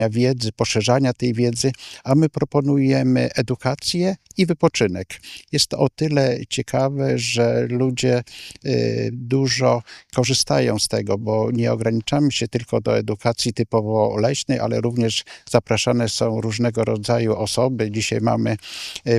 wiedzy, poszerzania tej wiedzy, a my proponujemy edukację i wypoczynek. Jest to o tyle ciekawe, że ludzie dużo korzystają z tego, bo nie ograniczamy się tylko do edukacji typowo leśnej, ale również zapraszane są różnego rodzaju osoby. Dzisiaj mamy